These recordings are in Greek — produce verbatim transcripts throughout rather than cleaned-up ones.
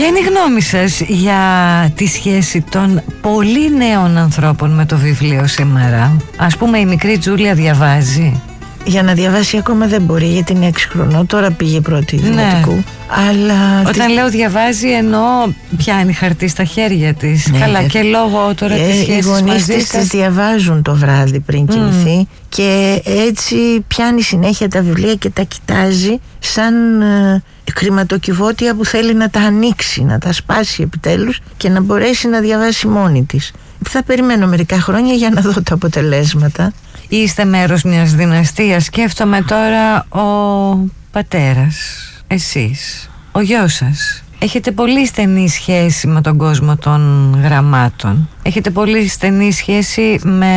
Ποια είναι η γνώμη σας για τη σχέση των πολύ νέων ανθρώπων με το βιβλίο σήμερα? Ας πούμε η μικρή Τζούλια διαβάζει. Για να διαβάσει ακόμα δεν μπορεί, γιατί είναι έξι χρονών. Τώρα πήγε πρώτη δημοτικού. Ναι. Αλλά όταν τη... λέω διαβάζει, εννοώ πιάνει χαρτί στα χέρια της. Ναι. Καλά, και λόγω τώρα ε, της σχέσης οι γονείς μαζί της σας... τις διαβάζουν το βράδυ πριν mm. κοιμηθεί. Και έτσι πιάνει συνέχεια τα βιβλία και τα κοιτάζει σαν ε, χρηματοκιβώτια που θέλει να τα ανοίξει, να τα σπάσει επιτέλους και να μπορέσει να διαβάσει μόνη της. Θα περιμένω μερικά χρόνια για να δω τα αποτελέσματα. Είστε μέρος μιας δυναστείας. Σκέφτομαι τώρα ο πατέρας, εσείς, ο γιος σας. Έχετε πολύ στενή σχέση με τον κόσμο των γραμμάτων. Έχετε πολύ στενή σχέση με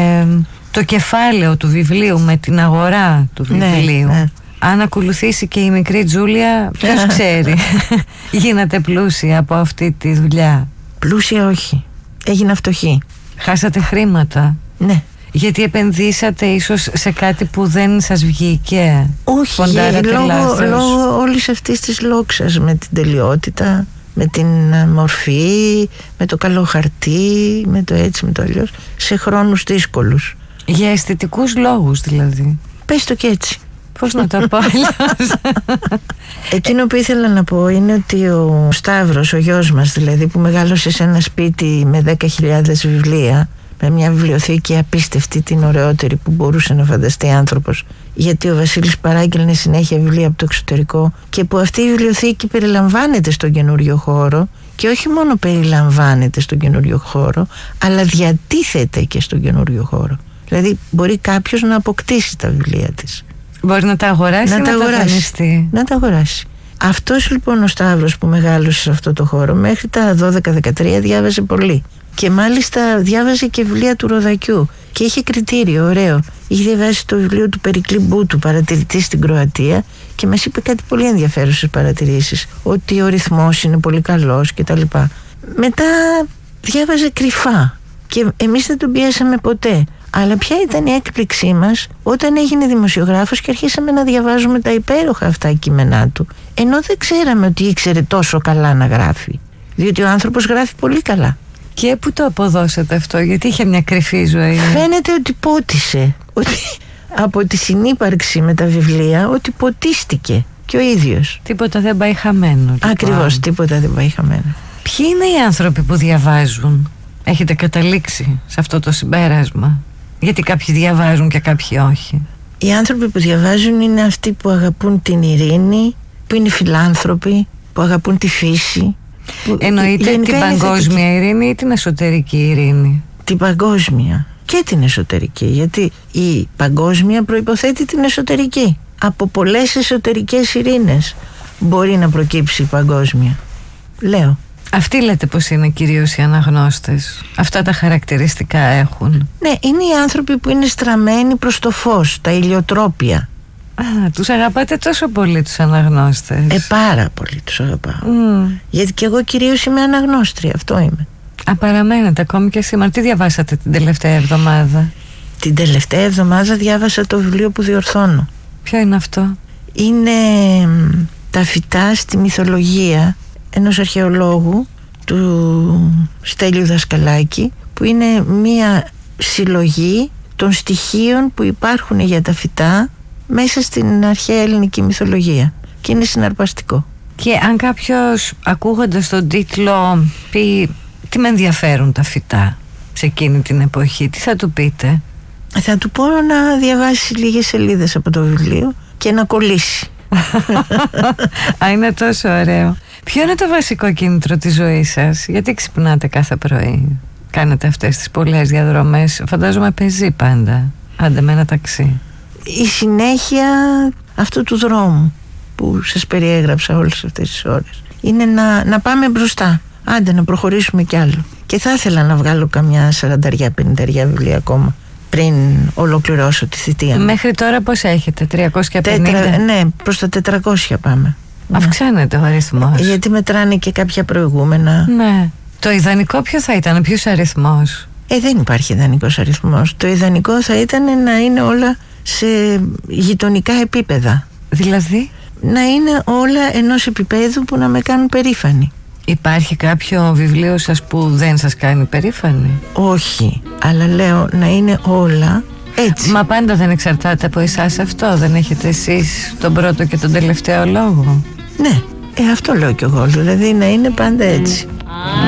το κεφάλαιο του βιβλίου, με την αγορά του βιβλίου. Ναι, ναι. Αν ακολουθήσει και η μικρή Τζούλια, ποιος ξέρει, γίνατε πλούσια από αυτή τη δουλειά? Πλούσια όχι, έγινα φτωχή. Χάσατε χρήματα? Ναι. Γιατί επενδύσατε ίσως σε κάτι που δεν σας βγήκε? Όχι, λόγω, λόγω όλης αυτής της λόξας, με την τελειότητα, με την μορφή, με το καλό χαρτί, με το έτσι, με το αλλιώς, σε χρόνους δύσκολους. Για αισθητικούς λόγους δηλαδή? Πες το και έτσι. Πώς να το πω αλλιώς? Εκείνο που ήθελα να πω είναι ότι ο Σταύρος, ο γιος μας δηλαδή, που μεγάλωσε σε ένα σπίτι με δέκα χιλιάδες βιβλία, με μια βιβλιοθήκη απίστευτη, την ωραιότερη που μπορούσε να φανταστεί άνθρωπος, γιατί ο Βασίλης παράγγελνε συνέχεια βιβλία από το εξωτερικό, και που αυτή η βιβλιοθήκη περιλαμβάνεται στον καινούριο χώρο, και όχι μόνο περιλαμβάνεται στον καινούριο χώρο, αλλά διατίθεται και στον καινούριο χώρο. Δηλαδή μπορεί κάποιος να αποκτήσει τα βιβλία της. Μπορεί να τα αγοράσει, να, να τα, τα αγοράσει, να τα αγοράσει. Αυτός λοιπόν ο Σταύρος που μεγάλωσε σε αυτό το χώρο, μέχρι τα δώδεκα δεκατρία διάβαζε πολύ. Και μάλιστα διάβαζε και βιβλία του Ροδακιού. Και είχε κριτήριο, ωραίο. Είχε διαβάσει το βιβλίο του Περικλή Μπούτου, παρατηρητή στην Κροατία, και μας είπε κάτι πολύ ενδιαφέρουσες παρατηρήσεις. Ότι ο ρυθμός είναι πολύ καλός κτλ. Μετά διάβαζε κρυφά. Και εμείς δεν τον πιέσαμε ποτέ. Αλλά ποια ήταν η έκπληξή μας όταν έγινε δημοσιογράφος και αρχίσαμε να διαβάζουμε τα υπέροχα αυτά κείμενά του, ενώ δεν ξέραμε ότι ήξερε τόσο καλά να γράφει. Διότι ο άνθρωπος γράφει πολύ καλά. Και πού το αποδώσατε αυτό? Γιατί είχε μια κρυφή ζωή. Φαίνεται ότι πότισε. Ότι από τη συνύπαρξη με τα βιβλία, ότι ποτίστηκε και ο ίδιος. Τίποτα δεν πάει χαμένο. Λοιπόν. Ακριβώς, τίποτα δεν πάει χαμένο. Ποιοι είναι οι άνθρωποι που διαβάζουν? Έχετε καταλήξει σε αυτό το συμπέρασμα? Γιατί κάποιοι διαβάζουν και κάποιοι όχι. Οι άνθρωποι που διαβάζουν είναι αυτοί που αγαπούν την ειρήνη, που είναι φιλάνθρωποι, που αγαπούν τη φύση. Εννοείται την παγκόσμια ειρήνη ή την εσωτερική ειρήνη? Την παγκόσμια και την εσωτερική, γιατί η παγκόσμια προϋποθέτει την εσωτερική. Από πολλές εσωτερικές ειρήνες μπορεί να προκύψει η παγκόσμια, λέω. Αυτοί λέτε πως είναι κυρίως οι αναγνώστες? Αυτά τα χαρακτηριστικά έχουν? Ναι, είναι οι άνθρωποι που είναι στραμμένοι προς το φως, τα ηλιοτρόπια. Α, τους αγαπάτε τόσο πολύ τους αναγνώστες? Ε, πάρα πολύ τους αγαπάω. Mm. Γιατί και εγώ κυρίως είμαι αναγνώστρια, αυτό είμαι. Α, παραμένετε ακόμη και σήμερα. Τι διαβάσατε την τελευταία εβδομάδα? Την τελευταία εβδομάδα διάβασα το βιβλίο που διορθώνω. Ποιο είναι αυτό? Είναι τα φυτά στη μυθολογία ενός αρχαιολόγου, του Στέλιου Δασκαλάκη, που είναι μία συλλογή των στοιχείων που υπάρχουν για τα φυτά μέσα στην αρχαία ελληνική μυθολογία, και είναι συναρπαστικό. Και αν κάποιος ακούγοντας τον τίτλο πει τι με ενδιαφέρουν τα φυτά σε εκείνη την εποχή, τι θα του πείτε? Θα του πω να διαβάσει λίγες σελίδες από το βιβλίο και να κολλήσει. Α, είναι τόσο ωραίο. Ποιο είναι το βασικό κίνητρο της ζωής σας? Γιατί ξυπνάτε κάθε πρωί, κάνετε αυτές τις πολλές διαδρομές? Φαντάζομαι πεζή πάντα, άντε με ένα ταξί. Η συνέχεια αυτού του δρόμου που σας περιέγραψα όλες αυτές τις ώρες είναι να, να πάμε μπροστά, άντε να προχωρήσουμε κι άλλο. Και θα ήθελα να βγάλω καμιά σαρανταριά πενηνταριά βιβλία ακόμα πριν ολοκληρώσω τη θητεία μου. Μέχρι τώρα πώς έχετε? τριακόσια πενήντα? Τέτρα, ναι, προς τα τετρακόσια πάμε. Αυξάνεται ο αριθμός. Γιατί μετράνε και κάποια προηγούμενα. Ναι. Το ιδανικό ποιο θα ήταν, ποιος αριθμός? Ε, δεν υπάρχει ιδανικός αριθμός. Το ιδανικό θα ήταν να είναι όλα σε γειτονικά επίπεδα. Δηλαδή? Να είναι όλα ενός επίπεδου που να με κάνουν περήφανη. Υπάρχει κάποιο βιβλίο σας που δεν σας κάνει περήφανη? Όχι, αλλά λέω να είναι όλα έτσι. Μα πάντα δεν εξαρτάται από εσάς αυτό? Δεν έχετε εσείς τον πρώτο και τον τελευταίο λόγο? Ναι, ε, αυτό λέω κι εγώ, δηλαδή να είναι πάντα έτσι.